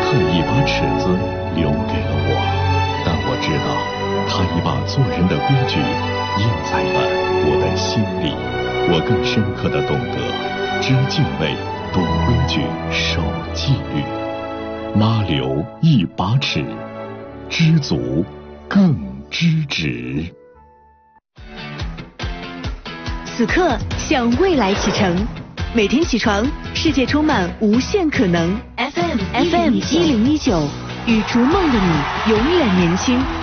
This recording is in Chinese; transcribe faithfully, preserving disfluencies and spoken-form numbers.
特意把尺子留给了我，但我知道，他已把做人的规矩印在了我的心里。我更深刻地懂得，知敬畏，懂规矩，守纪律。妈留一把尺，知足更知止。 此刻向未来启程，每天起床，世界充满无限可能。F M F M 一零一九，与逐梦的你永远年轻。